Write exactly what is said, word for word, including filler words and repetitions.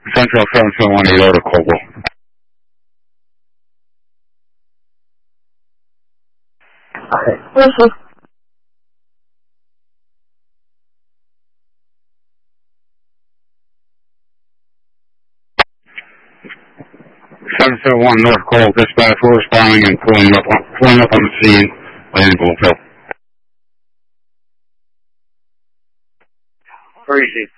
Central seven seven one eight to Caldwell. Okay. Mm-hmm. seven seven one North Cole, dispatch, we're responding and pulling up on, pulling up on the scene by Angleville. Where is he?